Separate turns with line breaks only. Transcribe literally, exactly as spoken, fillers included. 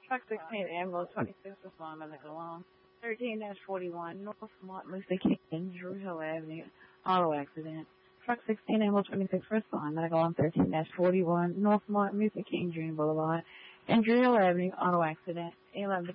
Truck sixteen, ambulance twenty-six, respond medical along. thirteen forty-one, North Martin Luther King, Druid Avenue, auto accident. Truck sixteen, ambulance twenty-six, respond medical along. thirteen forty-one, North Martin Luther King, Dream Boulevard, and Druid Avenue, auto accident. eleven